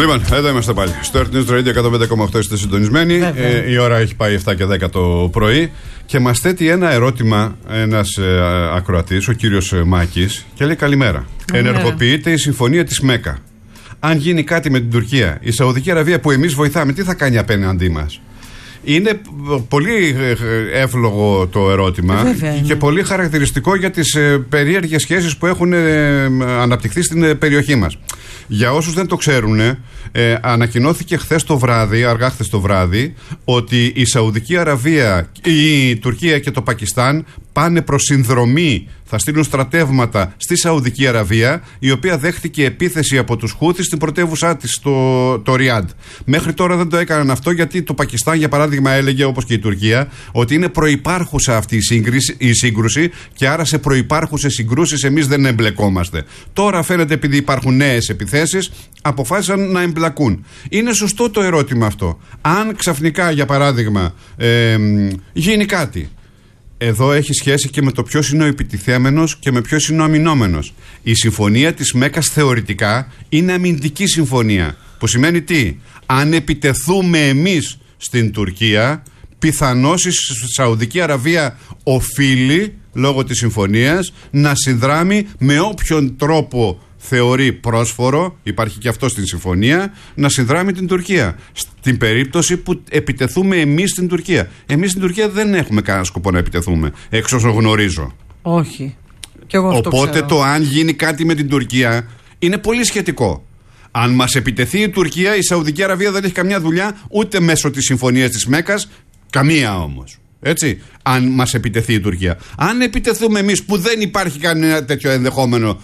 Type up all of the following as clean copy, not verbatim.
Λοιπόν, εδώ είμαστε πάλι. Στο Earth News Radio 105,8 είστε συντονισμένοι. Η ώρα έχει πάει 7 και 10 το πρωί. Και μας θέτει ένα ερώτημα ένας ακροατής, ο κύριος Μάκης, και λέει καλημέρα. Ενεργοποιείται η συμφωνία της ΜΕΚΑ. Αν γίνει κάτι με την Τουρκία, η Σαουδική Αραβία που εμείς βοηθάμε, τι θα κάνει απέναντί μας? Είναι πολύ εύλογο το ερώτημα και πολύ χαρακτηριστικό για τις περίεργες σχέσεις που έχουν αναπτυχθεί στην περιοχή μας. Για όσους δεν το ξέρουν, ανακοινώθηκε αργά χθες το βράδυ, ότι η Σαουδική Αραβία, η Τουρκία και το Πακιστάν πάνε προς συνδρομή, θα στείλουν στρατεύματα στη Σαουδική Αραβία, η οποία δέχτηκε επίθεση από τους Χούθις στην πρωτεύουσά της, το Ριάντ. Μέχρι τώρα δεν το έκαναν αυτό, γιατί το Πακιστάν, για παράδειγμα, έλεγε, όπως και η Τουρκία, ότι είναι προϋπάρχουσα αυτή η σύγκρουση και άρα σε προϋπάρχουσες συγκρούσεις εμείς δεν εμπλεκόμαστε. Τώρα φαίνεται, επειδή υπάρχουν νέες επιθέσεις, αποφάσισαν να εμπλακούν. Είναι σωστό το ερώτημα αυτό. Αν ξαφνικά, για παράδειγμα, γίνει κάτι, εδώ έχει σχέση και με το ποιος είναι ο επιτιθέμενος και με ποιος είναι ο αμυνόμενος. Η συμφωνία της ΜΕΚΑς θεωρητικά είναι αμυντική συμφωνία. Που σημαίνει τι? Αν επιτεθούμε εμείς στην Τουρκία, πιθανώς η Σαουδική Αραβία οφείλει, λόγω της συμφωνίας, να συνδράμει με όποιον τρόπο θεωρεί πρόσφορο, υπάρχει και αυτό στην συμφωνία, να συνδράμει την Τουρκία. Στην περίπτωση που επιτεθούμε εμείς στην Τουρκία. Εμείς στην Τουρκία δεν έχουμε κανένα σκοπό να επιτεθούμε, εξ όσων γνωρίζω. Όχι. Και εγώ αυτό Οπότε ξέρω. Το αν γίνει κάτι με την Τουρκία είναι πολύ σχετικό. Αν μας επιτεθεί η Τουρκία, η Σαουδική Αραβία δεν έχει καμιά δουλειά ούτε μέσω της συμφωνίας της ΜΕΚΑς, καμία όμως. Έτσι, αν μας επιτεθεί η Τουρκία. Αν επιτεθούμε εμείς, που δεν υπάρχει κανένα τέτοιο ενδεχόμενο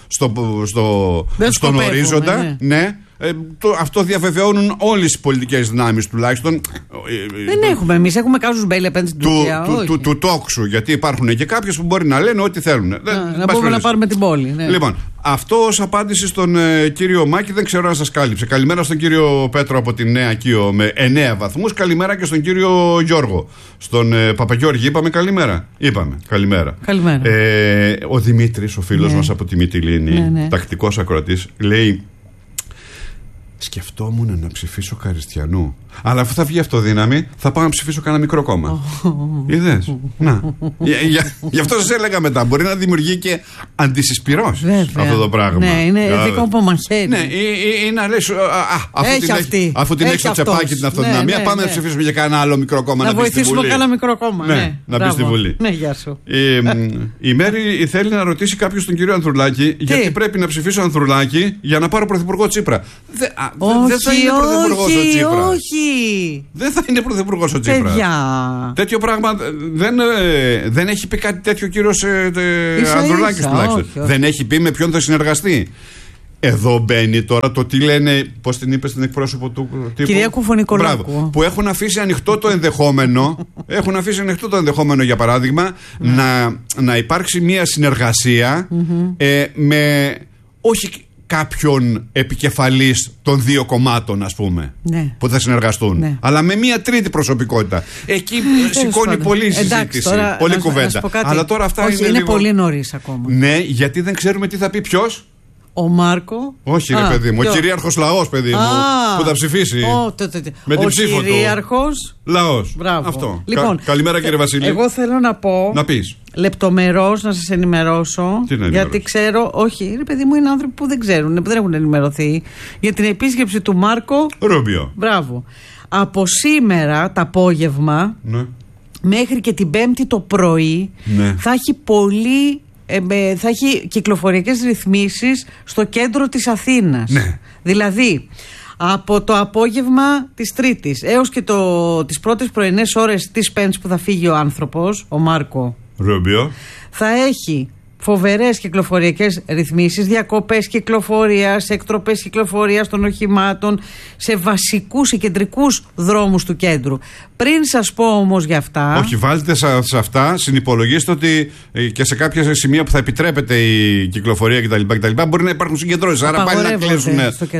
στον ορίζοντα, ναι, αυτό διαβεβαιώνουν όλες οι πολιτικές δυνάμεις τουλάχιστον. Δεν έχουμε εμείς, έχουμε κάζους μπέλη απέναντι στην Τουρκία. Του τόξου, γιατί υπάρχουν και κάποιοι που μπορεί να λένε ό,τι θέλουν. Να πούμε να πάρουμε την πόλη. Ναι. Λοιπόν, αυτό ως απάντηση στον κύριο Μάκη, δεν ξέρω αν σας κάλυψε. Καλημέρα στον κύριο Πέτρο από την Νέα Κίο με 9 βαθμούς. Καλημέρα και στον κύριο Γιώργο. Στον Παπαγιώργη είπαμε καλημέρα. Καλημέρα. Ο Δημήτρης, ο φίλος μας από τη Μυτιλήνη, τακτικός ακροατής, λέει: σκεφτόμουν να ψηφίσω Καριστιανού, αλλά αφού θα βγει αυτοδύναμη θα πάω να ψηφίσω κανένα μικρό κόμμα. Είδες? Να. Γι' αυτό σας έλεγα μετά, μπορεί να δημιουργεί και αντισυσπυρώσεις αυτό το πράγμα. Ναι, είναι δικό μου μαχαίρι. Ναι, ή να λες, αφού την έχει το τσεπάκι την αυτοδυναμία, πάμε να ψηφίσουμε για κανένα άλλο μικρό κόμμα να μπει στη Βουλή. Να βοηθήσουμε κανένα μικρό κόμμα. Ναι, να μπει στη Βουλή. Ναι, γεια σου. Η Μέρη θέλει να ρωτήσει κάποιος τον κύριο Ανδρουλάκη, γιατί πρέπει να ψηφίσω Ανδρουλάκη για να πάρω πρωθυπουργό Τσίπρα. Δεν θα είναι πρωθυπουργός ο Τσίπρας. Όχι. Δεν θα είναι πρωθυπουργός ο Τσίπρας. Τέτοιο πράγμα δεν έχει πει κάτι τέτοιο ο κύριος Ανδρουλάκης τουλάχιστον. Δεν έχει πει με ποιον θα συνεργαστεί. Εδώ μπαίνει τώρα το τι λένε, πώς την είπε στην εκπρόσωπο του τύπου, κυρία Κουφωνικολάκου, που έχουν αφήσει ανοιχτό το ενδεχόμενο. Έχουν αφήσει ανοιχτό το ενδεχόμενο, για παράδειγμα, να υπάρξει μια συνεργασία με όχι κάποιον επικεφαλής των δύο κομμάτων, ας πούμε, που θα συνεργαστούν, αλλά με μια τρίτη προσωπικότητα. Εκεί σηκώνει πολλή συζήτηση, πολλή κουβέντα. Αλλά τώρα αυτά είναι πολύ νωρίς ακόμα. Ναι, γιατί δεν ξέρουμε τι θα πει ποιος. Ο Μάρκο. Όχι, ρε παιδί μου. Ο κυρίαρχος λαός, παιδί μου, που θα ψηφίσει. Με την ψήφο του. Ο κυρίαρχος λαός. Μπράβο. Αυτό. Λοιπόν, καλημέρα, κύριε Βασίλη. Εγώ θέλω να πω. Να πεις. Λεπτομερώς να σας ενημερώσω. Γιατί ξέρω. Όχι, ρε παιδί μου, είναι άνθρωποι που δεν ξέρουν, που δεν έχουν ενημερωθεί. Για την επίσκεψη του Μάρκο Ρούμπιο. Μπράβο. Από σήμερα το απόγευμα μέχρι και την Πέμπτη το πρωί θα έχει θα έχει κυκλοφοριακές ρυθμίσεις στο κέντρο της Αθήνας. Δηλαδή, από το απόγευμα της Τρίτης έως και τις πρώτες πρωινές ώρες της Πέμπτης που θα φύγει ο άνθρωπος, ο Μάρκο Ρούμπιο, θα έχει φοβερές κυκλοφοριακές ρυθμίσεις, διακοπές κυκλοφορίας, εκτροπές κυκλοφορίας των οχημάτων σε βασικούς ή κεντρικούς δρόμους του κέντρου. Πριν σας πω όμως για αυτά. Όχι, βάλτε σε αυτά, συνυπολογίστε ότι και σε κάποια σημεία που θα επιτρέπεται η κυκλοφορία κτλ. Μπορεί να υπάρχουν συγκεντρώσεις. Άρα πάλι να κλείσουν. Στο κέντρο.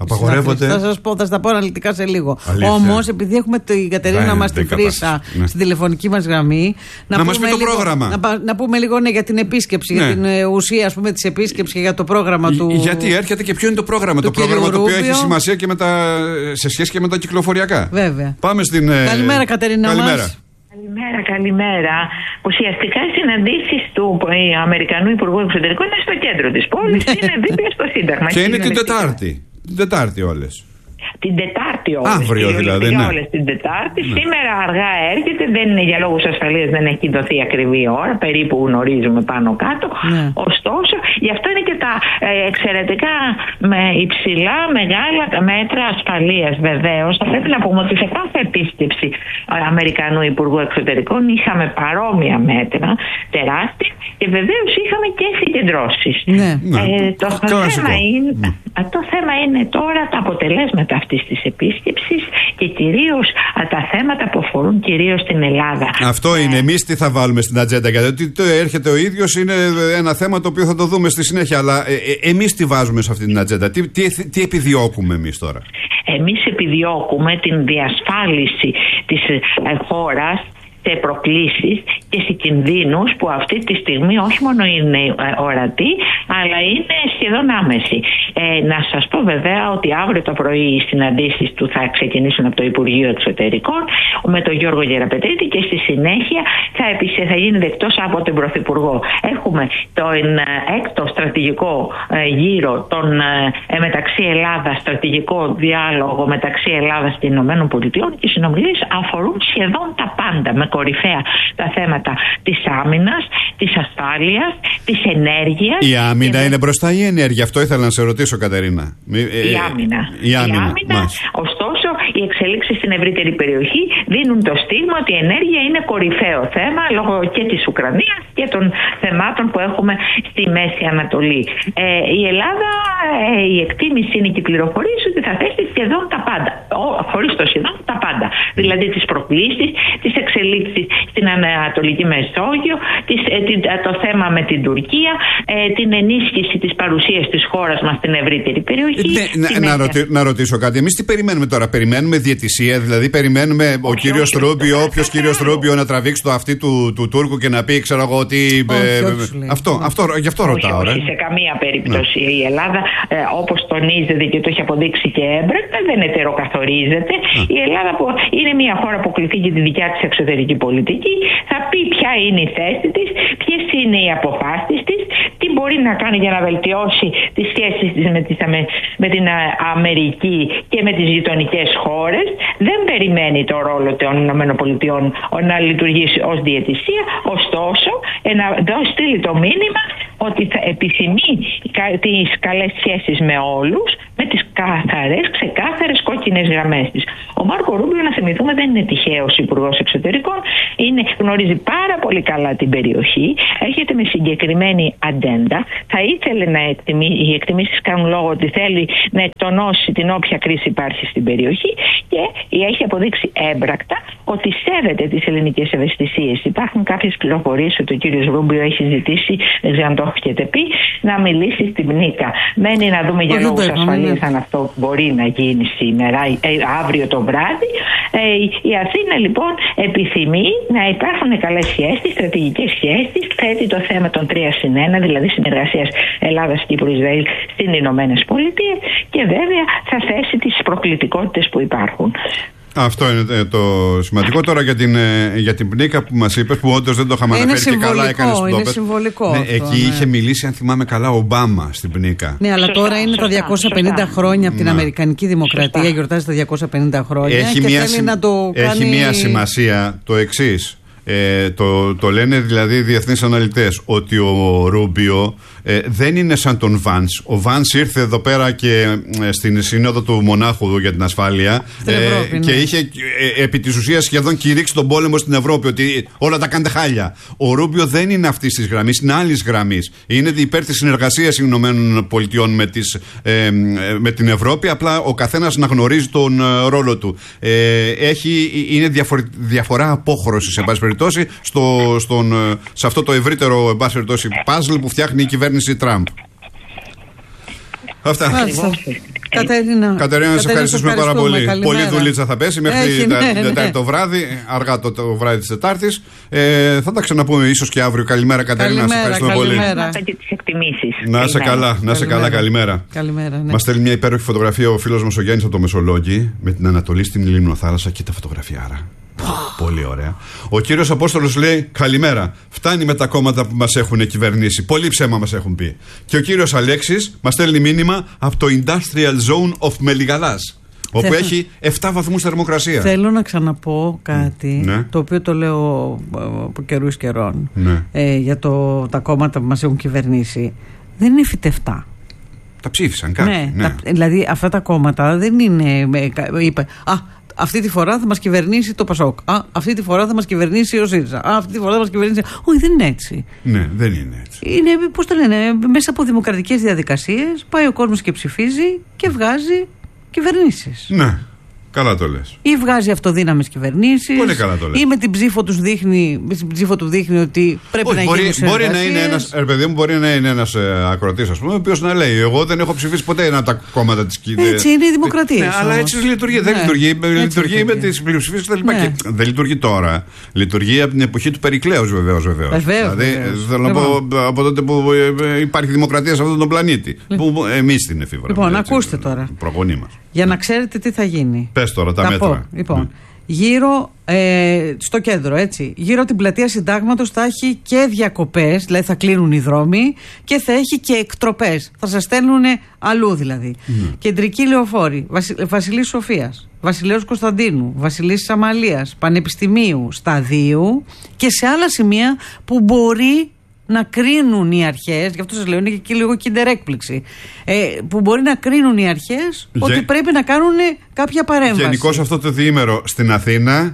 Απαγορεύονται. Θα σας πω, θα στα πω αναλυτικά σε λίγο. Όμως, επειδή έχουμε την Κατερίνα μας τη Φρύσα στην τηλεφωνική μας γραμμή, να μας πει το πρόγραμμα. Να πούμε λίγο για την επίσκεψη, για την ουσία, ας πούμε, της επίσκεψης και για το πρόγραμμα του. Γιατί έρχεται και ποιο είναι το πρόγραμμα. Το πρόγραμμα το οποίο έχει σημασία και σε σχέση και με τα κυκλοφοριακά. Βέβαια. Πάμε στην. Καλημέρα, Κατερίνα. Καλημέρα. Ουσιαστικά οι συναντήσεις του Αμερικανού Υπουργού Εξωτερικών είναι στο κέντρο της πόλης, είναι δίπλα στο Σύνταγμα. Και είναι την Τετάρτη. Την Τετάρτη όλες. Την Τετάρτη όλες. Αύριο δηλαδή. Ναι. Όλες την Τετάρτη. Ναι. Σήμερα αργά έρχεται, δεν είναι για λόγους ασφαλείας, δεν έχει δοθεί ακριβή ώρα, περίπου γνωρίζουμε πάνω κάτω. Ναι. Ωστόσο, γι' αυτό είναι και τα εξαιρετικά με υψηλά μεγάλα μέτρα ασφαλείας. Βεβαίως, θα πρέπει να πούμε ότι σε κάθε επίσκεψη Αμερικανού Υπουργού Εξωτερικών είχαμε παρόμοια μέτρα, τεράστια, και βεβαίως είχαμε και συγκεντρώσεις. Ναι. Το θέμα είναι τώρα τα αποτελέσματα αυτής της επίσκεψης και κυρίως τα θέματα που αφορούν κυρίως την Ελλάδα. Αυτό είναι. Εμείς τι θα βάλουμε στην ατζέντα, γιατί το έρχεται ο ίδιος, είναι ένα θέμα το οποίο θα το δούμε στη συνέχεια. Αλλά εμείς τι βάζουμε σε αυτή την ατζέντα, τι επιδιώκουμε εμείς τώρα? Εμείς επιδιώκουμε την διασφάλιση της χώρας σε προκλήσεις και σε κινδύνους που αυτή τη στιγμή όχι μόνο είναι ορατοί, αλλά είναι σχεδόν άμεση. Να σας πω βέβαια ότι αύριο το πρωί οι συναντήσεις του θα ξεκινήσουν από το Υπουργείο Εξωτερικών με τον Γιώργο Γεραπετρίτη και στη συνέχεια θα γίνει δεκτός από τον Πρωθυπουργό. Έχουμε τον έκτο στρατηγικό γύρο μεταξύ Ελλάδας, στρατηγικό διάλογο μεταξύ Ελλάδας και Ηνωμένων Πολιτειών, και οι συνομιλίες αφορούν σχεδόν τα πάντα, με κορυφαία τα θέματα της άμυνας, της ασφάλειας, της ενέργειας. Η άμυνα είναι μπροστά ή η ενέργεια? Αυτό ήθελα να σε ρωτήσω, Κατερίνα. Η άμυνα. Ωστόσο, οι εξελίξεις στην ευρύτερη περιοχή δίνουν το στίγμα ότι η ενέργεια είναι κορυφαίο θέμα λόγω και της Ουκρανίας και των θεμάτων που έχουμε στη Μέση Ανατολή. Η Ελλάδα, η εκτίμηση είναι και η πληροφορίες ότι θα θέσει σχεδόν τα πάντα. Χωρίς το σχεδόν τα πάντα. Δηλαδή τις προκλήσεις, τις εξελίξεις στην Ανατολική Μεσόγειο, το θέμα με την Τουρκία, την ενίσχυση της παρουσίας της χώρας μας στην ευρύτερη περιοχή. Να ρωτήσω κάτι. Εμείς τι περιμένουμε τώρα? Περιμένουμε διαιτησία, δηλαδή περιμένουμε ο κύριος Ρούμπιο, όποιος κύριος Ρούμπιο να τραβήξει το αυτί του Τούρκου και να πει, ξέρω εγώ, ότι. Γι' αυτό ρωτάω. Όχι, σε καμία περίπτωση. Ναι. Η Ελλάδα, όπως τονίζεται και το έχει αποδείξει και έμπρακτα, δεν ετεροκαθορίζεται. Η Ελλάδα, που είναι μια χώρα που κληθεί και τη δικιά της εξωτερική πολιτική, θα πει ποια είναι η θέση της, ποιες είναι οι αποφάσεις της, τι μπορεί να κάνει για να βελτιώσει τις σχέσεις της με την Αμερική και με τις γειτονικές χώρες. Δεν περιμένει το ρόλο των ΗΠΑ να λειτουργήσει ως διαιτησία, ωστόσο να στείλει το μήνυμα ότι θα επιθυμεί τις καλές σχέσεις με όλους, με τις ξεκάθαρες κόκκινες γραμμές της. Ο Μάρκο Ρούμπιο, να θυμηθούμε, δεν είναι τυχαίος υπουργός εξωτερικών, γνωρίζει πάρα πολύ καλά την περιοχή, έρχεται με συγκεκριμένη ατζέντα, θα ήθελε οι εκτιμήσεις κάνουν λόγο ότι θέλει να εκτονώσει την όποια κρίση υπάρχει στην περιοχή, και έχει αποδείξει έμπρακτα ότι σέβεται τις ελληνικές ευαισθησίες. Υπάρχουν κάποιες πληροφορίες ότι ο κύριος Ρούμπιο έχει ζητήσει, δεν ξέρω αν το έχετε πει, να μιλήσει στην Πνίκα. Μένει να δούμε για λόγους ασφαλείας αν αυτό μπορεί να γίνει σήμερα, αύριο το βράδυ. Η Αθήνα λοιπόν επιθυμεί να υπάρχουν καλές σχέσεις, στρατηγικές σχέσεις, θέτει το θέμα των 3+1, δηλαδή συνεργασίας Ελλάδας-Κύπρου-Ισραήλ στις Ηνωμένες Πολιτείες, και βέβαια θα θέσει τις προκλητικότητες που υπάρχουν. Αυτό είναι το σημαντικό. Τώρα για την Πνίκα που μας είπες, που όντως δεν το είχαμε αναφέρει και καλά έκανες που το πες. Είναι συμβολικό. Ναι, αυτό, εκεί είχε μιλήσει, αν θυμάμαι καλά, ο Ομπάμα στην Πνίκα. Ναι, αλλά τώρα είναι τα 250 χρόνια από την Αμερικανική Δημοκρατία, γιορτάζει τα 250 χρόνια έχει μια σημασία το εξής. Το λένε δηλαδή διεθνείς αναλυτές, ότι ο Ρούμπιο δεν είναι σαν τον Βάνς. Ο Βάνς ήρθε εδώ πέρα και στην σύνοδο του Μονάχου για την ασφάλεια Ευρώπη, και είχε επί της ουσίας σχεδόν κηρύξει τον πόλεμο στην Ευρώπη, ότι όλα τα κάνετε χάλια. Ο Ρούμπιο δεν είναι αυτής της γραμμής, είναι άλλης γραμμής. Είναι υπέρ της συνεργασίας των Ηνωμένων Πολιτειών με την Ευρώπη, απλά ο καθένας να γνωρίζει τον ρόλο του. Είναι διαφορά απόχρωσης, εν πάση περιπτώσει, σε αυτό το ευρύτερο, εν πάση περιπτώσει, puzzle που φτιάχνει η κυβέρνηση Τραμπ. Αυτά. Κατερίνα, σε ευχαριστούμε πάρα πολύ. Πολύ δουλίτσα θα πέσει μέχρι Τετάρτη το βράδυ, αργά το βράδυ της Τετάρτης. Θα τα ξαναπούμε ίσως και αύριο. Καλημέρα, Κατερίνα, σε ευχαριστούμε πολύ. Να είσαι καλά, καλημέρα. Μας στέλνει μια υπέροχη φωτογραφία ο φίλος μας ο Γιάννης από το Μεσολόγγι με την Ανατολή στην Λιμνοθάλασσα και τα φωτογραφιάρα. Πολύ ωραία. Ο κύριος Απόστολος λέει καλημέρα. Φτάνει με τα κόμματα που μας έχουν κυβερνήσει. Πολύ ψέμα μας έχουν πει. Και ο κύριος Αλέξης μας στέλνει μήνυμα από το Industrial Zone of Μελιγαλάς, όπου έχει 7 βαθμούς θερμοκρασία. Θέλω να ξαναπώ κάτι, το οποίο το λέω από καιρούς καιρών, για τα κόμματα που μας έχουν κυβερνήσει. Δεν είναι φυτευτά. Τα ψήφισαν κάποιοι. Δηλαδή αυτά τα κόμματα δεν είναι. Είπε, αυτή τη φορά θα μας κυβερνήσει το Πασόκ. Αυτή τη φορά θα μας κυβερνήσει ο ΣΥΡΙΖΑ. Αυτή τη φορά θα μας κυβερνήσει. Όχι, δεν είναι έτσι. Ναι, δεν είναι έτσι. Είναι, πώς το λένε, μέσα από δημοκρατικές διαδικασίες πάει ο κόσμος και ψηφίζει και βγάζει κυβερνήσεις. Ναι. Καλά το λες. Ή βγάζει αυτοδύναμες κυβερνήσεις. Πολύ καλά το λες. Ή με την ψήφο του δείχνει ότι πρέπει να γίνει. Μπορεί να είναι ένας, παιδί μου, μπορεί να είναι ένας ακροατής, ας πούμε, ο οποίος να λέει: εγώ δεν έχω ψηφίσει ποτέ ένα από τα κόμματα της κοινωνίας. Έτσι είναι η δημοκρατία. Ναι, αλλά έτσι λειτουργεί. Δεν λειτουργεί με τις πλειοψηφίες κτλ. Δεν λειτουργεί τώρα. Λειτουργεί από την εποχή του Περικλέους, βεβαίως. Δηλαδή, θέλω να πω από τότε που υπάρχει δημοκρατία σε αυτόν τον πλανήτη. Που εμείς την εφήβραμε. Λοιπόν, ακούστε τώρα. Προγονεί μας. Για να ξέρετε τι θα γίνει. Πες τώρα τα μέτρα. Λοιπόν, γύρω στο κέντρο, έτσι, γύρω την πλατεία Συντάγματος θα έχει και διακοπές, δηλαδή θα κλείνουν οι δρόμοι, και θα έχει και εκτροπές. Θα σας στέλνουν αλλού δηλαδή. Κεντρική λεωφόρη, Βασιλής Σοφίας, Βασιλέως Κωνσταντίνου, Βασιλής Αμαλίας, Πανεπιστημίου, Σταδίου και σε άλλα σημεία που μπορεί να κρίνουν οι αρχές, γι' αυτό σας λέω είναι και λίγο kinderekpληξη, που μπορεί να κρίνουν οι αρχές ότι πρέπει να κάνουν κάποια παρέμβαση. Γενικώς αυτό το διήμερο στην Αθήνα,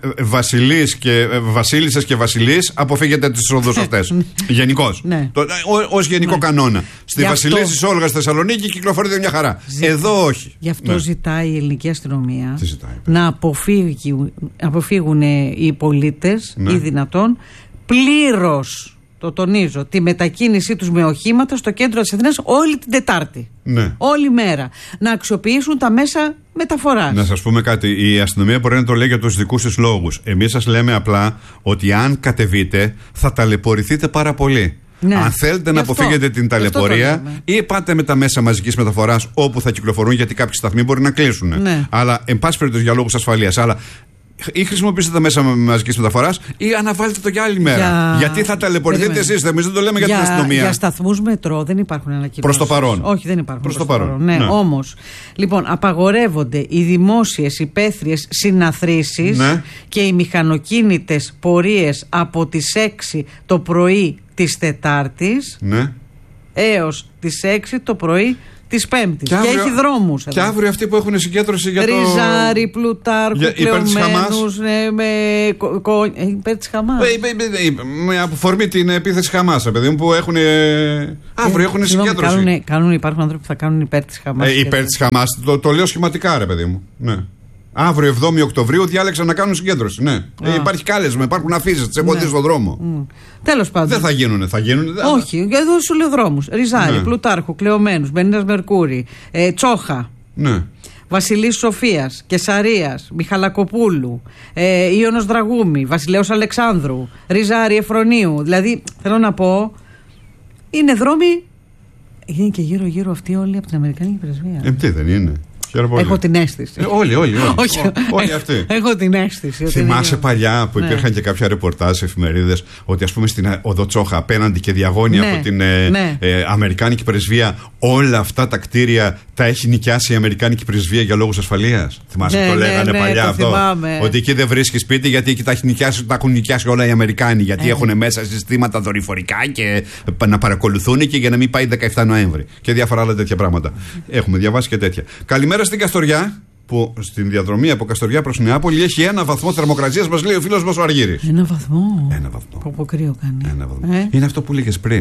βασίλισσες και βασιλείς, αποφύγετε τις οδούς αυτές. Γενικώς. Ως γενικό κανόνα. Στη Βασιλίση της Όλγας στη Θεσσαλονίκη κυκλοφορείται μια χαρά. Εδώ όχι. Γι' αυτό ζητάει η ελληνική αστυνομία να αποφύγουν οι πολίτες ή δυνατόν πλήρως, το τονίζω, τη μετακίνησή τους με οχήματα στο κέντρο της Αθήνας όλη την Τετάρτη. Όλη μέρα. Να αξιοποιήσουν τα μέσα μεταφοράς. Να σας πούμε κάτι. Η αστυνομία μπορεί να το λέει για τους δικούς της λόγους. Εμείς σας λέμε απλά ότι αν κατεβείτε θα ταλαιπωρηθείτε πάρα πολύ. Αν θέλετε να αποφύγετε την ταλαιπωρία, ή πάτε με τα μέσα μαζικής μεταφοράς όπου θα κυκλοφορούν, γιατί κάποιοι σταθμοί μπορεί να κλείσουν. Αλλά, εν πάση περιπτώσει, για λόγους ασφαλείας. Αλλά ή χρησιμοποιήστε τα μέσα μαζικής μεταφοράς ή αναβάλλετε το για άλλη μέρα. Γιατί θα ταλαιπωρηθείτε εσείς, εμείς δεν το λέμε για την αστυνομία. Για σταθμούς μετρό δεν υπάρχουν ανακοινώσεις. Προς το παρόν. Όχι, δεν υπάρχουν. Προς το παρόν. Ναι, όμως. Λοιπόν, απαγορεύονται οι δημόσιες υπαίθριες συναθρήσεις και οι μηχανοκίνητες πορείες από τις 6 το πρωί της Τετάρτης έως τις 6 το πρωί της Πέμπτης. Και έχει δρόμους. Και αύριο αυτοί που έχουν συγκέντρωση για το Ριζάρι, Πλουτάρχου, κλεωμένους, υπέρ της Χαμάς. Με αφορμή την επίθεση Χαμάς, παιδί μου, που έχουν. Αύριο έχουν συγκέντρωση. Υπάρχουν άνθρωποι που θα κάνουν υπέρ της Χαμάς. Υπέρ της Χαμάς. Το λέω σχηματικά, ρε παιδί μου. Ναι. Αύριο 7η Οκτωβρίου διάλεξαν να κάνουν συγκέντρωση. Ναι. Υπάρχει κάλεσμα, υπάρχουν αφήσεις, τις εμποδίες στον δρόμο. Τέλος πάντων. Δεν θα γίνουνε. Όχι, εδώ σου λέω δρόμους. Ριζάρι, Πλουτάρχου, Κλεωμένους, Μπενίνας Μερκούρη, Τσόχα. Βασιλής Σοφίας, Κεσαρίας, Μιχαλακοπούλου, Ιωνος Δραγούμη, Βασιλέως Αλεξάνδρου, Ριζάρι Εφρονίου. Δηλαδή, θέλω να πω, είναι δρόμοι. Είναι και γύρω-γύρω αυτοί όλοι από την Αμερικανική πρεσβεία. Τι δεν είναι. Έχω την αίσθηση. Όλοι αυτοί. Έχω την αίσθηση. Θυμάσαι παλιά που υπήρχαν και κάποια ρεπορτάζ σε εφημερίδες ότι, ας πούμε, στην Οδό Τσόχα απέναντι και διαγώνια από την Αμερικάνικη πρεσβεία, όλα αυτά τα κτίρια τα έχει νοικιάσει η Αμερικάνικη πρεσβεία για λόγους ασφαλείας. Θυμάσαι το λέγανε παλιά αυτό. Ότι εκεί δεν βρίσκει σπίτι γιατί εκεί τα έχουν νοικιάσει όλα οι Αμερικάνοι. Γιατί έχουν μέσα συστήματα δορυφορικά και να παρακολουθούν και για να μην πάει 17 Νοέμβρη. Και διάφορα άλλα τέτοια πράγματα. Έχουμε διαβάσει και τέτοια. Καλημέρα στην Καστοριά, που στην διαδρομή από Καστοριά προς Νεάπολη έχει 1 βαθμό θερμοκρασίας, μας λέει ο φίλος μας ο Αργύρης. 1 βαθμό. 1 βαθμό. Από κρύο κάνει. 1 βαθμό. Είναι αυτό που λέγες πριν.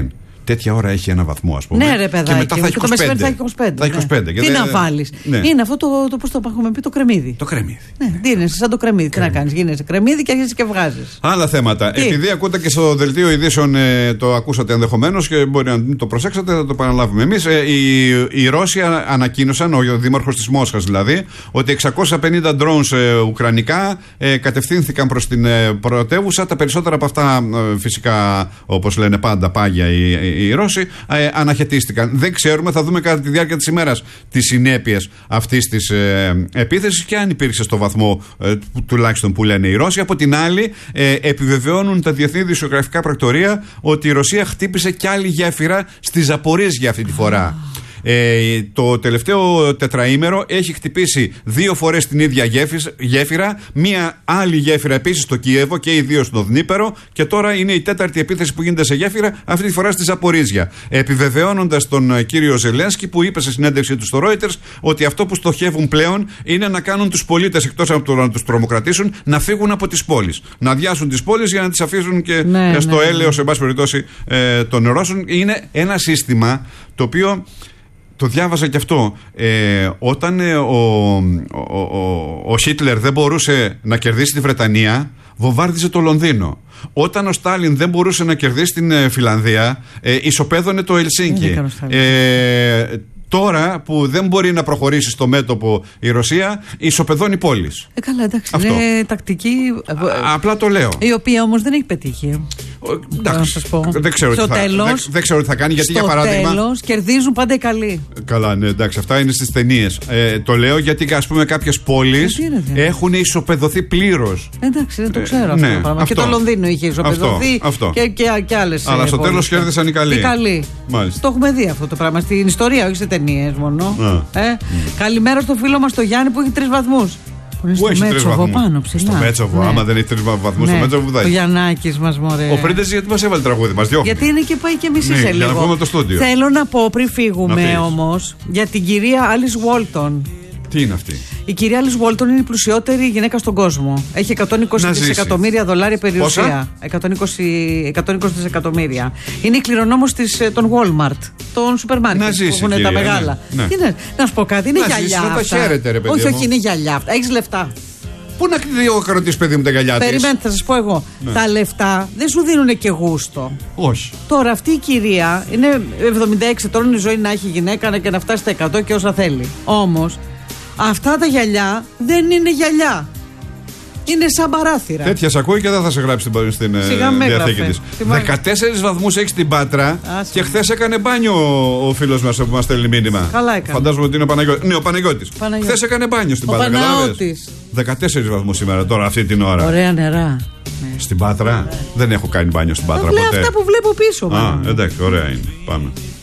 τέτοια ώρα έχει 1 βαθμό, ας πούμε. Ναι, ρε παιδάκι. Και μετά θα έχει 25. Τι να βάλεις. Είναι αυτό πώς το έχουμε πει, το κρεμμύδι. Το κρεμμύδι. Ναι, δίνεσαι σαν το κρεμμύδι. Τι να κάνεις, γίνεσαι κρεμμύδι και αρχίζεις και βγάζεις. Άλλα θέματα. Επειδή ακούτε και στο δελτίο ειδήσεων, το ακούσατε ενδεχομένως και μπορεί να το προσέξετε, θα το επαναλάβουμε εμείς. Οι Ρώσοι ανακοίνωσαν, ο δήμαρχος της Μόσχας δηλαδή, ότι 650 drones ουκρανικά κατευθύνθηκαν προς την πρωτεύουσα. Τα περισσότερα από αυτά, φυσικά, όπως λένε πάντα πάγια οι Ρώσοι, αναχαιτίστηκαν. Δεν ξέρουμε, θα δούμε κατά τη διάρκεια της ημέρας τις συνέπειες αυτής της επίθεσης και αν υπήρξε στο βαθμό τουλάχιστον που λένε οι Ρώσοι. Από την άλλη, επιβεβαιώνουν τα διεθνή δημοσιογραφικά πρακτορία ότι η Ρωσία χτύπησε κι άλλη γέφυρα στη Ζαπορίζια αυτή τη φορά. Το τελευταίο τετραήμερο έχει χτυπήσει 2 φορές την ίδια γέφυρα, μία άλλη γέφυρα επίσης στο Κιέβο και οι 2 στο Δνίπερο, και τώρα είναι η 4η επίθεση που γίνεται σε γέφυρα, αυτή τη φορά στη Ζαπορίζια. Επιβεβαιώνοντας τον κύριο Ζελένσκι, που είπε σε συνέντευξή του στο Reuters ότι αυτό που στοχεύουν πλέον είναι να κάνουν τους πολίτες, εκτός από το να τους τρομοκρατήσουν, να φύγουν από τις πόλεις. Να αδειάσουν τις πόλεις για να τις αφήσουν και στο έλεος, εν πάση περιπτώσει, των Ρώσων. Είναι ένα σύστημα το οποίο. Το διάβαζα και αυτό. Όταν ο Χίτλερ δεν μπορούσε να κερδίσει τη Βρετανία, βομβάρδιζε το Λονδίνο. Όταν ο Στάλιν δεν μπορούσε να κερδίσει την Φιλανδία, ισοπαίδωνε το Ελσίνκι. Τώρα που δεν μπορεί να προχωρήσει στο μέτωπο η Ρωσία, ισοπεδώνει πόλεις. Καλά, εντάξει. Αυτό. Είναι τακτική. Απλά το λέω. Η οποία όμως δεν έχει πετύχει. Εντάξει, να σας πω. Δεν ξέρω τι θα κάνει, γιατί για παράδειγμα. Στο τέλος κερδίζουν πάντα οι καλοί. Καλά, ναι, εντάξει, αυτά είναι στις ταινίες. Το λέω γιατί, ας πούμε, κάποιες πόλεις έχουν ισοπεδωθεί πλήρως. Εντάξει, δεν το ξέρω αυτό το πράγμα. Και το Λονδίνο είχε ισοπεδωθεί και άλλες. Αλλά στο τέλος κέρδισαν οι καλοί. Το έχουμε δει αυτό το πράγμα στην ιστορία, όχι σε ταινίες μόνο. Καλημέρα στο φίλο μας το Γιάννη που έχει 3 βαθμούς. Πού έχει 3 βαθμούς πάνω, ψηλά. Στο Μέτσοβο, άμα δεν έχει 3 βαθμούς, στο Μέτσοβο που θα έχει. Ο Γιαννάκης μας, μωρέ. Ο Πρίντεζης γιατί μας έβαλε τραγούδι, μας διώχνει. Γιατί είναι και πάει και μισή σε λίγο. Για να πούμε το στούντιο. Θέλω να πω πριν φύγουμε όμως για την κυρία Άλις Βόλτον. Τι είναι αυτή? Η κυρία Άλις Βόλτον είναι η πλουσιότερη γυναίκα στον κόσμο. Έχει 120 δισεκατομμύρια δολάρια περιουσία. 120 δισεκατομμύρια. Είναι η κληρονόμος των Walmart, των σούπερ μάρκετ που έχουν τα μεγάλα. Να σου πω κάτι, είναι γυαλιά. Όχι, είναι γυαλιά αυτά. Έχεις λεφτά. Πού να ρωτήσεις, παιδί μου, τα γυαλιά της? Περιμένετε, θα σας πω εγώ. Τα λεφτά δεν σου δίνουν και γούστο. Όχι. Τώρα αυτή η κυρία είναι 76 ετών, η ζωή να έχει γυναίκα και να φτάσει στα 100 και όσα θέλει. Όμως αυτά τα γυαλιά δεν είναι γυαλιά. Είναι σαν παράθυρα. Τέτοια σε ακούει και δεν θα σε γράψει στην διαθήκη της. 14 βαθμούς έχει στην Πάτρα. Και χθες έκανε μπάνιο ο φίλος μας που μας στέλνει μήνυμα. Καλά έκανε. Φαντάζομαι ότι είναι ο Παναγιώτης. Ναι, ο Παναγιώτης. Χθες έκανε μπάνιο στην Πάτρα. 14 βαθμούς σήμερα, τώρα αυτή την ώρα. Ωραία νερά. Στην Πάτρα. Δεν έχω κάνει μπάνιο στην Πάτρα ποτέ. Αυτά που βλέπω πίσω. Εντάξει, ωραία είναι. Πάμε.